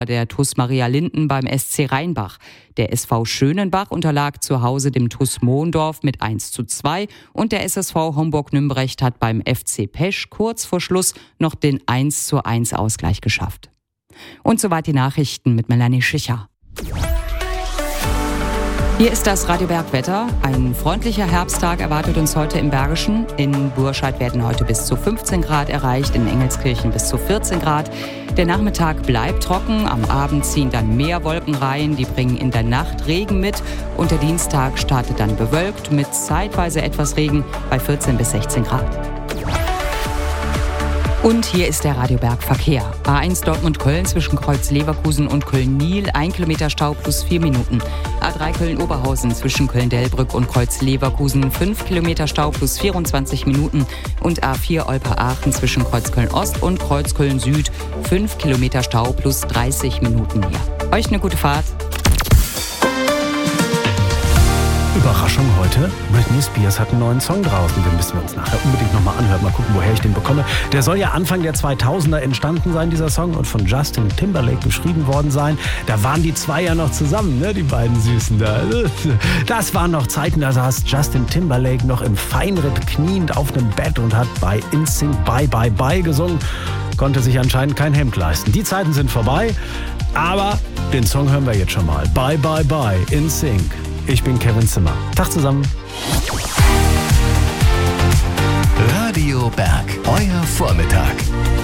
Der TuS Maria Linden beim SC Rheinbach. Der SV Schönenbach unterlag zu Hause dem TuS Mohndorf mit 1:2 und der SSV Homburg-Nümbrecht hat beim FC Pesch kurz vor Schluss noch den 1:1 Ausgleich geschafft. Und soweit die Nachrichten mit Melanie Schicher. Hier ist das Radio Bergwetter. Ein freundlicher Herbsttag erwartet uns heute im Bergischen. In Burscheid werden heute bis zu 15 Grad erreicht, in Engelskirchen bis zu 14 Grad. Der Nachmittag bleibt trocken, am Abend ziehen dann mehr Wolken rein, die bringen in der Nacht Regen mit und der Dienstag startet dann bewölkt mit zeitweise etwas Regen bei 14 bis 16 Grad. Und hier ist der Radioberg-Verkehr. A1 Dortmund-Köln zwischen Kreuz Leverkusen und Köln-Niel, 1 Kilometer Stau plus 4 Minuten. A3 Köln-Oberhausen zwischen Köln-Delbrück und Kreuz Leverkusen, 5 Kilometer Stau plus 24 Minuten. Und A4 Olper-Aachen zwischen Kreuz Köln-Ost und Kreuz Köln-Süd, 5 Kilometer Stau plus 30 Minuten mehr. Euch eine gute Fahrt. Überraschung heute. Britney Spears hat einen neuen Song draußen. Den müssen wir uns nachher unbedingt nochmal anhören. Mal gucken, woher ich den bekomme. Der soll ja Anfang der 2000er entstanden sein, dieser Song, und von Justin Timberlake geschrieben worden sein. Da waren die zwei ja noch zusammen, ne? Die beiden Süßen da. Das waren noch Zeiten, da saß Justin Timberlake noch im Feinripp kniend auf einem Bett und hat bei NSYNC Bye Bye Bye gesungen. Konnte sich anscheinend kein Hemd leisten. Die Zeiten sind vorbei, aber den Song hören wir jetzt schon mal. Bye Bye Bye, NSYNC. Ich bin Kevin Zimmer. Tag zusammen. Radio Berg, euer Vormittag.